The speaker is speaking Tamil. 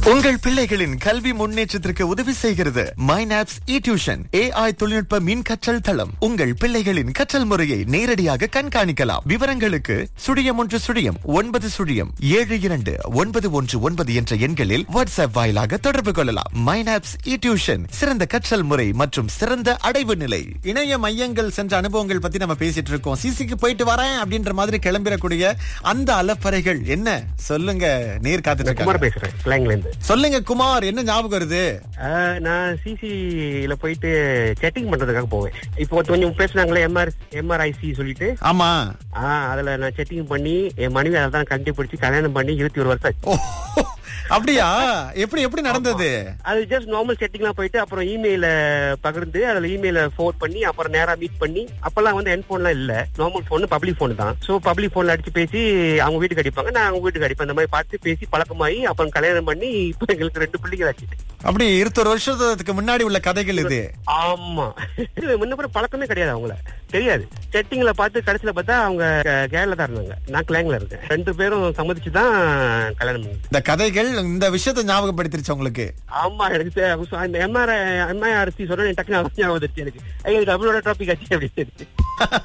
உங்கள் பிள்ளைகளின் கல்வி முன்னேற்றத்திற்கு உதவி செய்கிறது மைனாப்ஸ் டியூஷன் AI தொழில்நுட்ப மின் கற்றல் தளம். உங்கள் பிள்ளைகளின் கற்றல் முறையை நேரடியாக கண்காணிக்கலாம். விவரங்களுக்கு *1 என்ற எண்களில் வாட்ஸ்அப் வாயிலாக தொடர்பு கொள்ளலாம். மைனாப்ஸ் டியூஷன் சிறந்த கற்றல் முறை மற்றும் சிறந்த அடைவு நிலை. இணைய மையங்கள் சென்ற அனுபவங்கள் பத்தி நம்ம பேசிட்டு இருக்கோம். சிசிக்கு போயிட்டு வரேன் அப்படின்ற மாதிரி கிளம்பிடக்கூடிய அந்த அலப்பறைகள் என்ன சொல்லுங்க. நேர் காத்துட்டு குமார் பேசுறேன் கிளாங்ல இருந்து. சொல்லுங்க குமார், என்ன ஞாபகம் வருது? நான் சிசில போயிட்டு செட்டிங் பண்றதுக்காக போவேன். இப்போ கொஞ்சம் பேசுனாங்களே MRIC சொல்லிட்டு. ஆமா, அதுல நான் செட்டிங் பண்ணி என் மனைவி அதான் கண்டுபிடிச்சு கல்யாணம் பண்ணி 21 வருஷம் ஆச்சு. அப்படியா? எப்படி நடந்தது? அது ஜஸ்ட் நார்மல் செட்டிங்லாம் போயிட்டு அப்புறம் இமெயில பகிர்ந்து அதுல இமெயில ஃபோர்வர்ட் பண்ணி அப்புறம் நேரா மீட் பண்ணி. அப்பெல்லாம் வந்து ஹெட்போன்லாம் இல்ல, நார்மல் போன், பப்ளிக் போன் தான். சோ பப்ளிக் போன்ல அடிச்சு பேசி அவங்க வீட்டுக்கு அடிப்பாங்க, நான் அவங்க வீட்டுக்கு அடிப்பேன். அந்த மாதிரி பார்த்து பேசி பழக்கமாயி அப்புறம் கல்யாணம் பண்ணி இப்ப எங்களுக்கு 2 பிள்ளைகள் ஆச்சு. அப்படி 21 வருஷத்துக்கு முன்னாடி உள்ள கதைகள் இது. ஆமா, முன்ன பழக்கமே கிடையாது, அவங்கள தெரியாது. செட்டிங்ல பார்த்து கடைசியில பார்த்தா அவங்க கேரளா தான் இருந்தாங்க, நான் கிளாங்ல இருக்கேன். 2 பேரும் சம்மதிச்சுதான் கல்யாணம் பண்ணி. இந்த கதைகள் இந்த விஷயத்தை ஞாபகப்படுத்திருச்சு உங்களுக்கு? ஆமா, எனக்கு MRIC சொன்ன டக்குனு ஞாபகம் வந்துருச்சு. எனக்கு அவளோட டாபிக் ஆச்சு அப்படின்னு.